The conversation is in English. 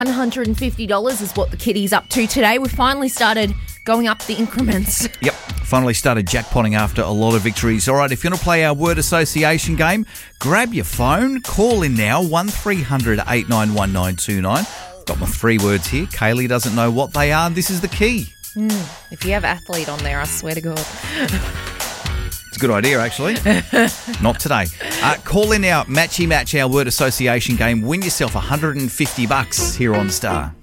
$150 is what the kitty's up to today. We've finally started going up the increments. Yep, finally started jackpotting after a lot of victories. All right, if you want to play our word association game, grab your phone, call in now, 1300 891 929. Got my 3 words here. Kaylee doesn't know what they are. This is the key. If you have athlete on there, I swear to God. It's a good idea, actually. Not today. Call in now, matchy match our word association game. Win yourself $150 here on Star.